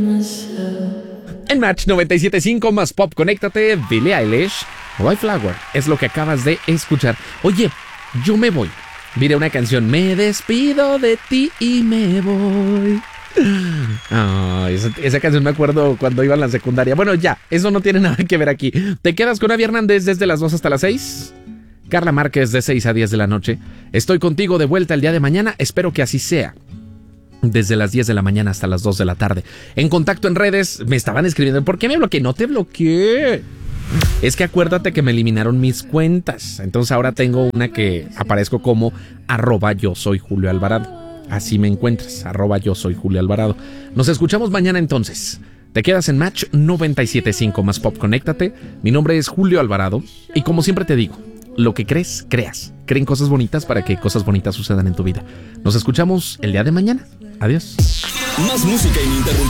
En Match 97.5 más Pop, conéctate, Billie Eilish, White Flower, es lo que acabas de escuchar. Oye, yo me voy. Diré una canción, me despido de ti y me voy. Oh, esa canción me acuerdo cuando iba a la secundaria. Bueno, ya, eso no tiene nada que ver aquí. ¿Te quedas con Avi Hernández desde las 2 hasta las 6? Carla Márquez de 6 a 10 de la noche. Estoy contigo de vuelta el día de mañana, espero que así sea. Desde las 10 de la mañana hasta las 2 de la tarde. En contacto en redes, me estaban escribiendo, ¿por qué me bloqueé? No te bloqueé. Es que acuérdate que me eliminaron mis cuentas. Entonces ahora tengo una que aparezco como @yo soy Julio Alvarado. Así me encuentras, @yo soy Julio Alvarado. Nos escuchamos mañana entonces. Te quedas en Match 97.5 más Pop, conéctate. Mi nombre es Julio Alvarado y como siempre te digo, lo que crees, creas. Creen cosas bonitas para que cosas bonitas sucedan en tu vida. Nos escuchamos el día de mañana. Adiós. Más música ininterrumpida.